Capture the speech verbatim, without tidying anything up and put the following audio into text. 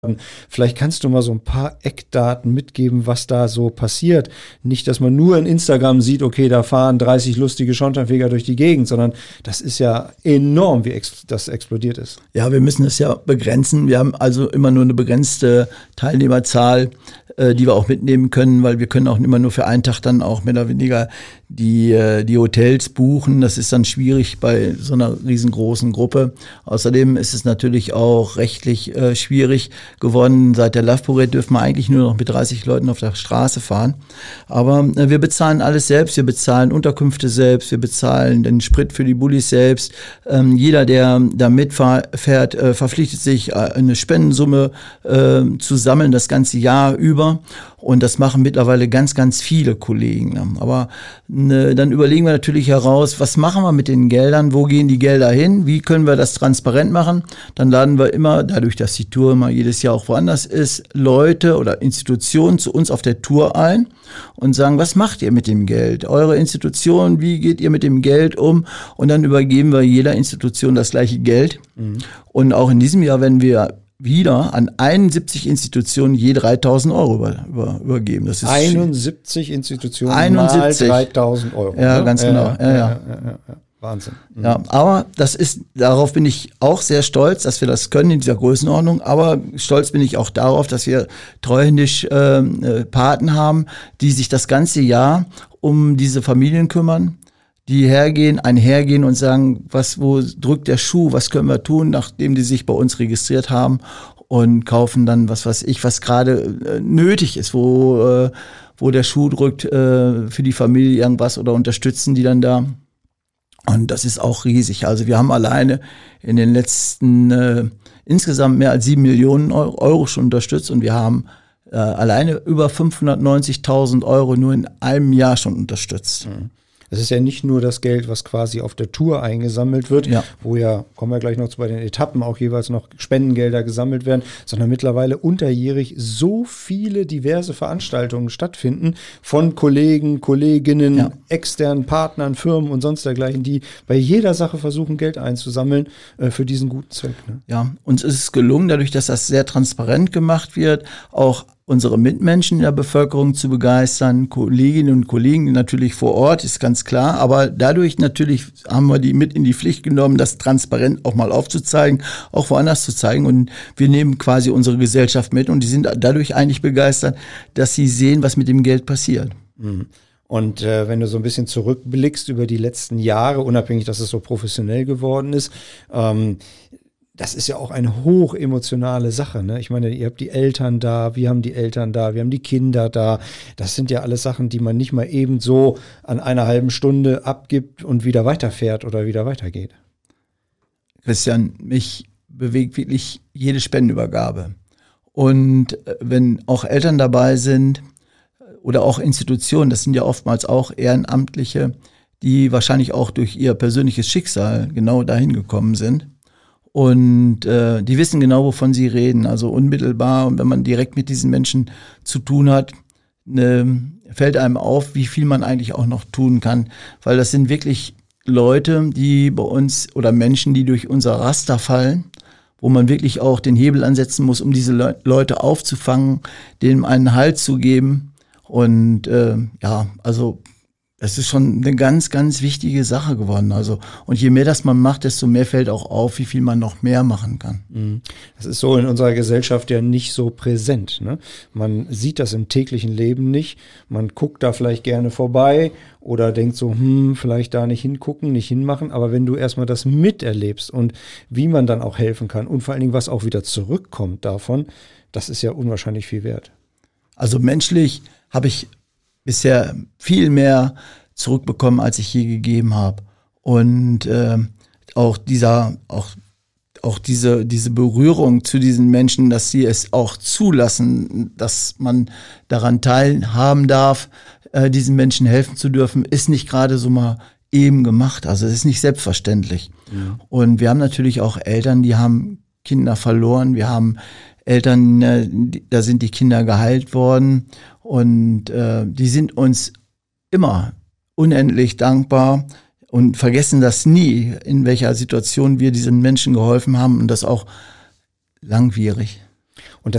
Vielleicht kannst du mal so ein paar Eckdaten mitgeben, was da so passiert. Nicht, dass man nur in Instagram sieht, okay, da fahren dreißig lustige Schornsteinfeger durch die Gegend, sondern das ist ja enorm, wie ex- das explodiert ist. Ja, wir müssen es ja begrenzen. Wir haben also immer nur eine begrenzte Teilnehmerzahl, äh, die wir auch mitnehmen können, weil wir können auch immer nur für einen Tag dann auch mehr oder weniger die, äh, die Hotels buchen. Das ist dann schwierig bei so einer riesengroßen Gruppe. Außerdem ist es natürlich auch rechtlich äh, schwierig geworden. Seit der Love Parade dürfen wir eigentlich nur noch mit dreißig Leuten auf der Straße fahren. Aber äh, wir bezahlen alles selbst. Wir bezahlen Unterkünfte selbst. Wir bezahlen den Sprit für die Bullis selbst. Ähm, jeder, der da mitfährt, äh, verpflichtet sich, äh, eine Spendensumme äh, zu sammeln, das ganze Jahr über. Und das machen mittlerweile ganz, ganz viele Kollegen. Aber ne, dann überlegen wir natürlich heraus, was machen wir mit den Geldern? Wo gehen die Gelder hin? Wie können wir das transparent machen? Dann laden wir immer, dadurch, dass die Tour immer jedes Jahr auch woanders ist, Leute oder Institutionen zu uns auf der Tour ein und sagen, was macht ihr mit dem Geld? Eure Institution, wie geht ihr mit dem Geld um? Und dann übergeben wir jeder Institution das gleiche Geld. Mhm. Und auch in diesem Jahr werden wir wieder an einundsiebzig Institutionen je dreitausend Euro über, über, übergeben. Das ist einundsiebzig Institutionen einundsiebzig. mal dreitausend Euro. Ja, ne? ganz genau. Ja, ja, ja. ja, ja, ja. Wahnsinn. Mhm. Ja, aber das ist, darauf bin ich auch sehr stolz, dass wir das können in dieser Größenordnung. Aber stolz bin ich auch darauf, dass wir treuhändisch äh, Paten haben, die sich das ganze Jahr um diese Familien kümmern, die hergehen, einhergehen und sagen, was, wo drückt der Schuh, was können wir tun, nachdem die sich bei uns registriert haben, und kaufen dann, was weiß ich, was gerade äh, nötig ist, wo, äh, wo der Schuh drückt, äh, für die Familie irgendwas, oder unterstützen die dann da. Und das ist auch riesig. Also wir haben alleine in den letzten äh, insgesamt mehr als sieben Millionen Euro schon unterstützt, und wir haben äh, alleine über fünfhundertneunzigtausend Euro nur in einem Jahr schon unterstützt. Mhm. Es ist ja nicht nur das Geld, was quasi auf der Tour eingesammelt wird, ja, wo ja, kommen wir gleich noch zu bei den Etappen, auch jeweils noch Spendengelder gesammelt werden, sondern mittlerweile unterjährig so viele diverse Veranstaltungen stattfinden von Kollegen, Kolleginnen, ja, externen Partnern, Firmen und sonst dergleichen, die bei jeder Sache versuchen, Geld einzusammeln äh, für diesen guten Zweck. Ne? Ja, uns ist es gelungen, dadurch, dass das sehr transparent gemacht wird, auch unsere Mitmenschen in der Bevölkerung zu begeistern, Kolleginnen und Kollegen natürlich vor Ort, ist ganz klar, aber dadurch natürlich haben wir die mit in die Pflicht genommen, das transparent auch mal aufzuzeigen, auch woanders zu zeigen, und wir nehmen quasi unsere Gesellschaft mit, und die sind dadurch eigentlich begeistert, dass sie sehen, was mit dem Geld passiert. Mhm. Und äh, wenn du so ein bisschen zurückblickst über die letzten Jahre, unabhängig, dass es so professionell geworden ist, ähm, das ist ja auch eine hochemotionale Sache, ne? Ich meine, ihr habt die Eltern da, wir haben die Eltern da, wir haben die Kinder da. Das sind ja alles Sachen, die man nicht mal eben so an einer halben Stunde abgibt und wieder weiterfährt oder wieder weitergeht. Christian, mich bewegt wirklich jede Spendenübergabe. Und wenn auch Eltern dabei sind oder auch Institutionen, das sind ja oftmals auch Ehrenamtliche, die wahrscheinlich auch durch ihr persönliches Schicksal genau dahin gekommen sind. Und äh, die wissen genau, wovon sie reden, also unmittelbar. Und wenn man direkt mit diesen Menschen zu tun hat, ne, fällt einem auf, wie viel man eigentlich auch noch tun kann. Weil das sind wirklich Leute, die bei uns, oder Menschen, die durch unser Raster fallen, wo man wirklich auch den Hebel ansetzen muss, um diese Le- Leute aufzufangen, denen einen Halt zu geben. Und äh, ja, also es ist schon eine ganz, ganz wichtige Sache geworden. Also, und je mehr das man macht, desto mehr fällt auch auf, wie viel man noch mehr machen kann. Das ist so in unserer Gesellschaft ja nicht so präsent, ne? Man sieht das im täglichen Leben nicht. Man guckt da vielleicht gerne vorbei oder denkt so, hm, vielleicht da nicht hingucken, nicht hinmachen. Aber wenn du erstmal das miterlebst und wie man dann auch helfen kann und vor allen Dingen, was auch wieder zurückkommt davon, das ist ja unwahrscheinlich viel wert. Also menschlich habe ich bisher viel mehr zurückbekommen, als ich je gegeben habe. Und äh, auch dieser, auch, auch diese, diese Berührung zu diesen Menschen, dass sie es auch zulassen, dass man daran teilhaben darf, äh, diesen Menschen helfen zu dürfen, ist nicht gerade so mal eben gemacht. Also es ist nicht selbstverständlich. Ja. Und wir haben natürlich auch Eltern, die haben Kinder verloren. Wir haben Eltern, äh, die, da sind die Kinder geheilt worden. Und äh, die sind uns immer unendlich dankbar und vergessen das nie, in welcher Situation wir diesen Menschen geholfen haben, und das auch langwierig.